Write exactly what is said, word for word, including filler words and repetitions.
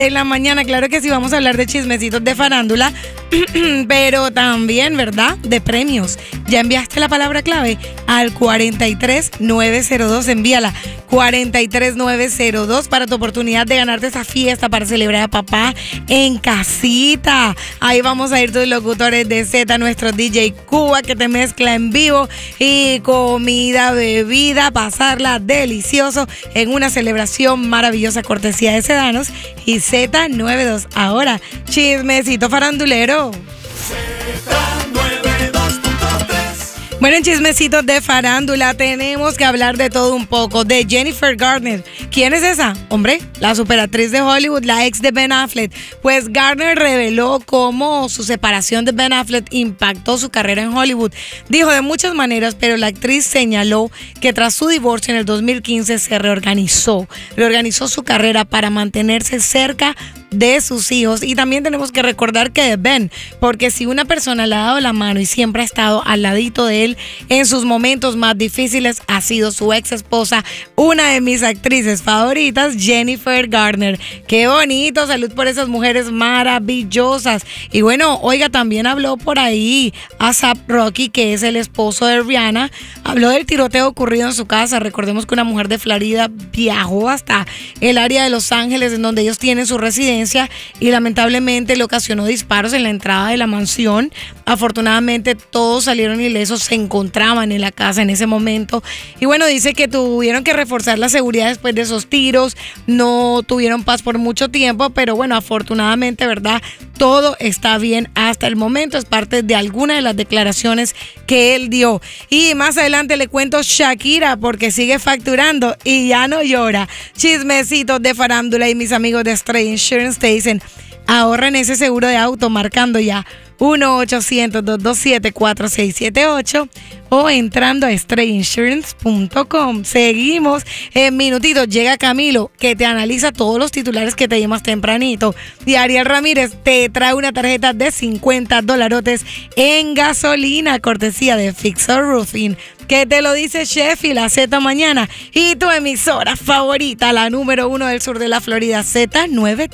En la mañana, claro que sí, vamos a hablar de chismecitos de farándula, pero también, ¿verdad?, de premios. ¿Ya enviaste la palabra clave? Al cuarenta y tres nueve cero dos, envíala. cuarenta y tres nueve cero dos para tu oportunidad de ganarte esa fiesta para celebrar a papá en casita. Ahí vamos a ir tus locutores de Z, nuestro D J Cuba, que te mezcla en vivo, y comida, bebida, pasarla delicioso en una celebración maravillosa, cortesía de Sedanos y Z noventa y dos. Ahora, chismecito farandulero. Bueno, en chismecitos de farándula tenemos que hablar de todo un poco, de Jennifer Garner. ¿Quién es esa? Hombre, la superactriz de Hollywood, la ex de Ben Affleck. Pues Garner reveló cómo su separación de Ben Affleck impactó su carrera en Hollywood. Dijo de muchas maneras, pero la actriz señaló que tras su divorcio en el dos mil quince se reorganizó. Reorganizó su carrera para mantenerse cerca de sus hijos. Y también tenemos que recordar que de Ben, porque si una persona le ha dado la mano y siempre ha estado al ladito de él en sus momentos más difíciles, ha sido su ex esposa, una de mis actrices favoritas, Jennifer Garner. Qué bonito, salud por esas mujeres maravillosas. Y bueno, oiga, también habló por ahí A$ap Rocky, que es el esposo de Rihanna. Habló del tiroteo ocurrido en su casa. Recordemos que una mujer de Florida viajó hasta el área de Los Ángeles, en donde ellos tienen su residencia, y lamentablemente le ocasionó disparos en la entrada de la mansión. Afortunadamente todos salieron ilesos, se encontraban en la casa en ese momento. Y bueno, dice que tuvieron que reforzar la seguridad después de esos tiros. No tuvieron paz por mucho tiempo, pero bueno, afortunadamente, ¿verdad?, todo está bien hasta el momento. Es parte de alguna de las declaraciones que él dio. Y más adelante le cuento Shakira, porque sigue facturando y ya no llora. Chismecitos de farándula, y mis amigos de Stray Insurance te dicen: ahorren ese seguro de auto marcando ya uno ochocientos, dos dos siete, cuatro seis siete ocho o entrando a stray insurance punto com. Seguimos en minutitos. Llega Camilo, que te analiza todos los titulares que te di más tempranito. Y Ariel Ramírez te trae una tarjeta de cincuenta dolarotes en gasolina, cortesía de Fixer Roofing, que te lo dice Sheffield, la Z mañana. Y tu emisora favorita, la número uno del sur de la Florida, Z noventa y tres.